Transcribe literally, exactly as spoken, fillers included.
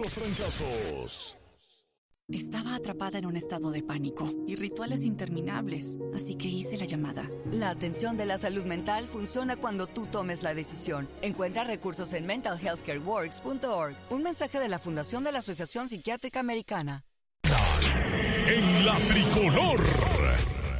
puros fracasos. Estaba atrapada en un estado de pánico y rituales interminables, así que hice la llamada. La atención de la salud mental funciona cuando tú tomes la decisión. Encuentra recursos en mental health care works punto org. Un mensaje de la Fundación de la Asociación Psiquiátrica Americana. En la tricolor.